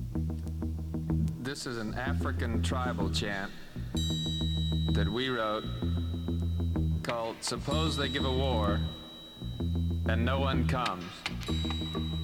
This is an African tribal chant that we wrote called Suppose They Give a War and No One Comes.